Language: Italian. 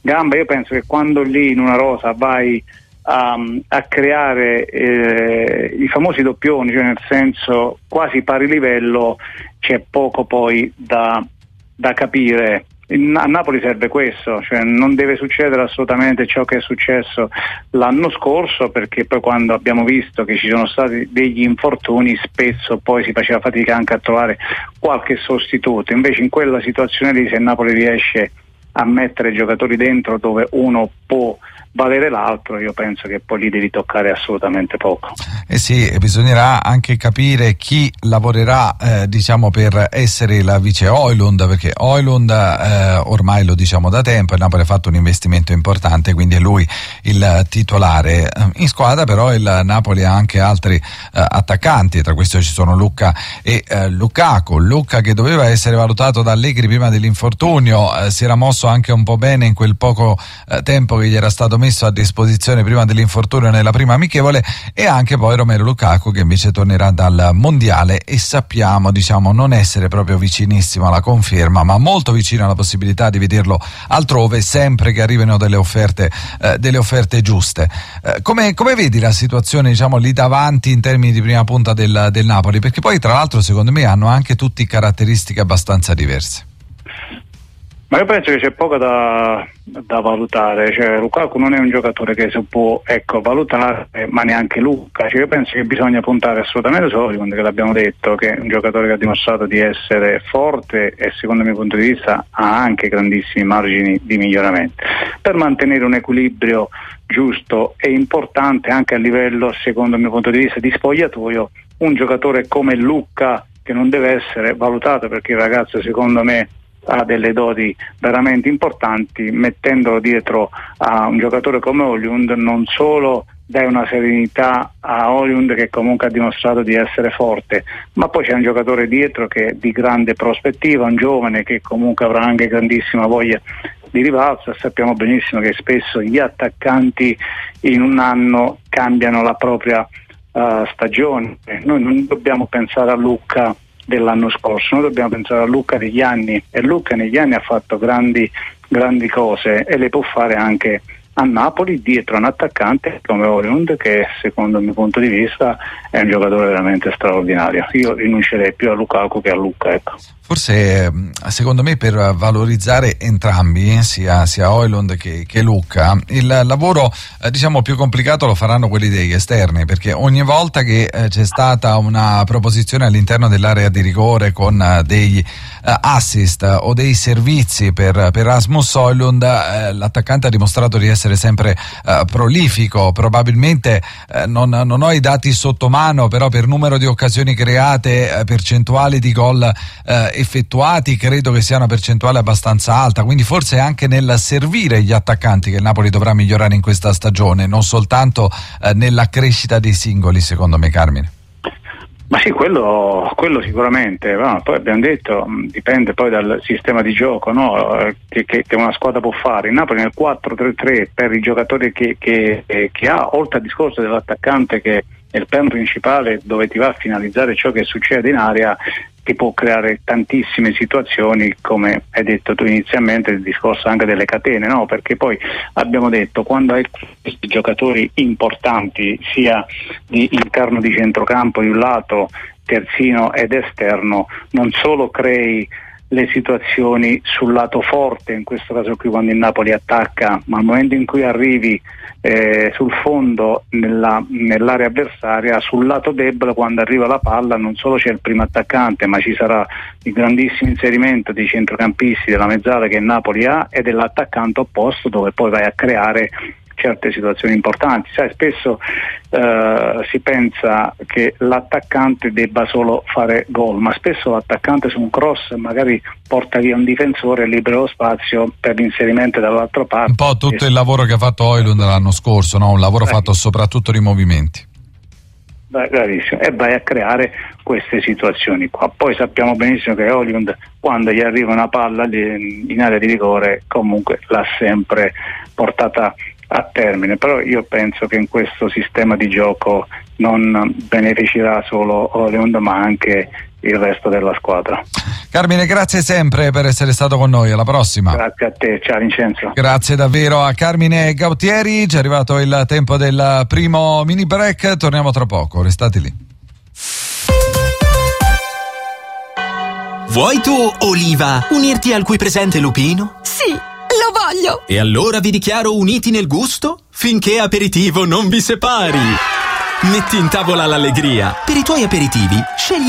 gamba. Io penso che quando lì in una rosa vai a creare i famosi doppioni, cioè nel senso quasi pari livello, c'è poco poi da capire. A Napoli serve questo, cioè non deve succedere assolutamente ciò che è successo l'anno scorso, perché poi quando abbiamo visto che ci sono stati degli infortuni spesso poi si faceva fatica anche a trovare qualche sostituto. Invece in quella situazione lì, se Napoli riesce a mettere giocatori dentro dove uno può valere l'altro, io penso che poi lì devi toccare assolutamente poco. Sì, bisognerà anche capire chi lavorerà per essere la vice Højlund, perché Højlund ormai lo diciamo da tempo, il Napoli ha fatto un investimento importante, quindi è lui il titolare in squadra. Però il Napoli ha anche altri attaccanti, tra questi ci sono Lucca e Lukaku. Lucca, che doveva essere valutato da Allegri prima dell'infortunio, si era mosso anche un po' bene in quel poco tempo che gli era stato messo a disposizione prima dell'infortunio nella prima amichevole, e anche poi Romelu Lukaku, che invece tornerà dal mondiale e sappiamo non essere proprio vicinissimo alla conferma, ma molto vicino alla possibilità di vederlo altrove, sempre che arrivino delle offerte giuste. Come vedi la situazione lì davanti in termini di prima punta del Napoli? Perché poi tra l'altro secondo me hanno anche tutti caratteristiche abbastanza diverse. Ma io penso che c'è poco da valutare, cioè Lukaku non è un giocatore che si può valutare, ma neanche Lucca. Io penso che bisogna puntare assolutamente su Højlund, che l'abbiamo detto, che è un giocatore che ha dimostrato di essere forte e secondo il mio punto di vista ha anche grandissimi margini di miglioramento, per mantenere un equilibrio giusto e importante anche a livello, secondo il mio punto di vista, di spogliatoio. Un giocatore come Lucca, che non deve essere valutato perché il ragazzo secondo me ha delle doti veramente importanti, mettendolo dietro a un giocatore come Højlund non solo dai una serenità a Højlund, che comunque ha dimostrato di essere forte, ma poi c'è un giocatore dietro che è di grande prospettiva, un giovane che comunque avrà anche grandissima voglia di rivalsa. Sappiamo benissimo che spesso gli attaccanti in un anno cambiano la propria stagione. Noi non dobbiamo pensare a Lucca dell'anno scorso, noi dobbiamo pensare a Lucca degli anni, e Lucca negli anni ha fatto grandi cose e le può fare anche a Napoli dietro un attaccante come Højlund, che secondo il mio punto di vista è un giocatore veramente straordinario. Io rinuncerei più a Lukaku che a Lucca, ecco. Forse secondo me per valorizzare entrambi, sia Højlund che Lucca, il lavoro più complicato lo faranno quelli degli esterni, perché ogni volta che c'è stata una proposizione all'interno dell'area di rigore con degli assist o dei servizi per Rasmus Højlund, l'attaccante ha dimostrato di essere sempre prolifico. Probabilmente non ho i dati sotto mano, però per numero di occasioni create, percentuali di gol effettuati, credo che sia una percentuale abbastanza alta, quindi forse anche nel servire gli attaccanti che il Napoli dovrà migliorare in questa stagione, non soltanto nella crescita dei singoli, secondo me, Carmine. Ma sì, quello sicuramente, ma poi abbiamo detto dipende poi dal sistema di gioco, no? che una squadra può fare. Il Napoli nel 4-3-3, per i giocatori che ha, oltre al discorso dell'attaccante che è il piano principale dove ti va a finalizzare ciò che succede in area, ti può creare tantissime situazioni, come hai detto tu inizialmente, il discorso anche delle catene, no? Perché poi abbiamo detto, quando hai questi giocatori importanti sia di interno di centrocampo di un lato, terzino ed esterno, non solo crei le situazioni sul lato forte, in questo caso qui quando il Napoli attacca, ma al momento in cui arrivi sul fondo nell'area avversaria, sul lato debole, quando arriva la palla non solo c'è il primo attaccante, ma ci sarà il grandissimo inserimento dei centrocampisti della mezzala che il Napoli ha e dell'attaccante opposto, dove poi vai a creare certe situazioni importanti. Sai, spesso si pensa che l'attaccante debba solo fare gol, ma spesso l'attaccante su un cross magari porta via un difensore e libera lo spazio per l'inserimento dall'altra parte. Un po' tutto il lavoro che ha fatto Højlund l'anno scorso, no? Un lavoro fatto soprattutto di movimenti. Bravissimo, e vai a creare queste situazioni qua. Poi sappiamo benissimo che Højlund, quando gli arriva una palla in area di rigore, comunque l'ha sempre portata a termine. Però io penso che in questo sistema di gioco non beneficerà solo Højlund, ma anche il resto della squadra. Carmine, grazie sempre per essere stato con noi, alla prossima. Grazie a te, ciao Vincenzo. Grazie davvero a Carmine Gautieri, ci è arrivato il tempo del primo mini break, torniamo tra poco, restate lì. Vuoi tu, Oliva, unirti al qui presente Lupino? Sì, lo voglio! E allora vi dichiaro uniti nel gusto finché aperitivo non vi separi. Metti in tavola l'allegria. Per i tuoi aperitivi, scegli